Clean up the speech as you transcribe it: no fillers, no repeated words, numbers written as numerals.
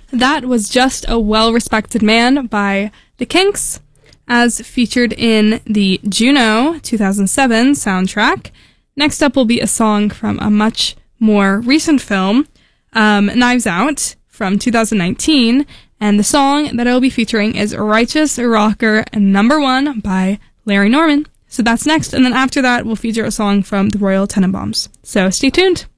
That was Just a Well-Respected Man by The Kinks, as featured in the Juno 2007 soundtrack. Next up will be a song from a much more recent film, Knives Out, from 2019, and the song that I will be featuring is Righteous Rocker Number 1 by Larry Norman. So that's next, and then after that we'll feature a song from the Royal Tenenbaums. So stay tuned.